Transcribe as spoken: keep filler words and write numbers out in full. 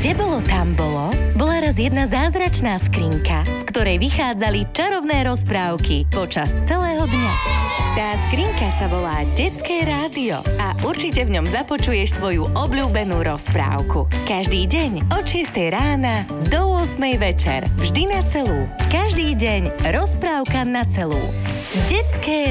Kde bolo, tam bolo, bola raz jedna zázračná skrinka, z ktorej vychádzali čarovné rozprávky počas celého dňa. Tá skrinka sa volá Detské rádio a určite v ňom započuješ svoju obľúbenú rozprávku. Každý deň od šiestej rána do ôsmej večer. Vždy na celú. Každý deň rozprávka na celú. Detské